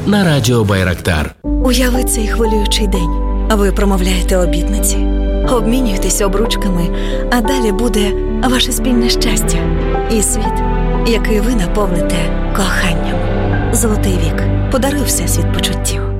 на Радіо Байрактар. Уяви цей хвилюючий день. Ви промовляєте обітниці, обмінюєтесь обручками, а далі буде ваше спільне щастя і світ, який ви наповните коханням. Золотий вік. Подаруй Всесвіт почуттів.